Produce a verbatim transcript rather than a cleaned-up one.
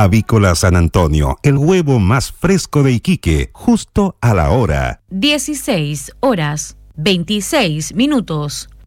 Avícola San Antonio, el huevo más fresco de Iquique, justo a la hora. dieciséis horas, veintiséis minutos.